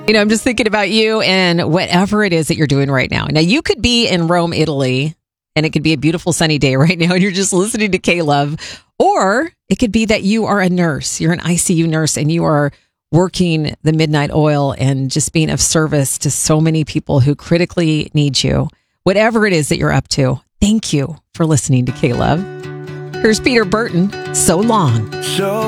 I'm just thinking about you and whatever it is that you're doing right now. Now, you could be in Rome, Italy, and it could be a beautiful sunny day right now, and you're just listening to K-Love. Or it could be that you are a nurse. You're an ICU nurse, and you are working the midnight oil and just being of service to so many people who critically need you. Whatever it is that you're up to, thank you for listening to K-Love. Here's Peter Burton, So Long.